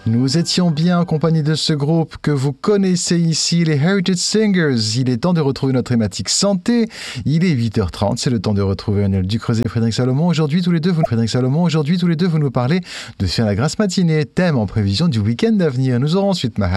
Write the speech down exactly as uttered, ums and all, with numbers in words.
Nous étions bien en compagnie de ce groupe que vous connaissez ici, les Heritage Singers. Il est temps de retrouver notre thématique santé. Il est huit heures trente, c'est le temps de retrouver Daniel Ducreuset et Frédéric Salomon. Aujourd'hui, tous les deux, vous, Frédéric Salomon, aujourd'hui, tous les deux, vous nous parlez de faire la grasse matinée, thème en prévision du week-end à venir. Nous aurons ensuite Mahat